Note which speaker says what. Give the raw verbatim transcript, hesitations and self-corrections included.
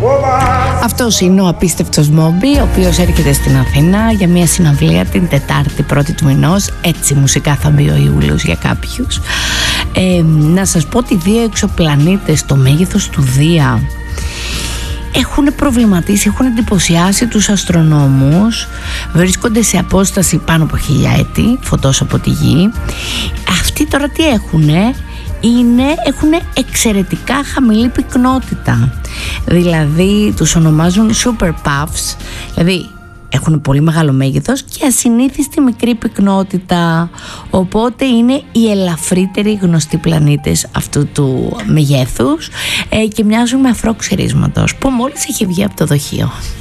Speaker 1: Αυτός είναι ο απίστευτος Μόμπι, ο οποίος έρχεται στην Αθήνα για μια συναυλία την Τετάρτη πρώτη του μηνός. Έτσι μουσικά θα μπει ο Ιούλιος για κάποιους. ε, Να σας πω ότι δύο εξωπλανήτες στο μέγεθος του Δία έχουν προβληματίσει, έχουν εντυπωσιάσει τους αστρονόμους. Βρίσκονται σε απόσταση πάνω από χίλια έτη φωτός από τη Γη. Αυτοί τώρα τι έχουνε? Είναι, έχουν εξαιρετικά χαμηλή πυκνότητα. Δηλαδή τους ονομάζουν super puffs. Δηλαδή έχουν πολύ μεγάλο μέγεθος και ασυνήθιστη μικρή πυκνότητα. Οπότε είναι οι ελαφρύτεροι γνωστοί πλανήτες αυτού του μεγέθους, ε, και μοιάζουν με αφρό ξερίσματος που μόλις έχει βγει από το δοχείο.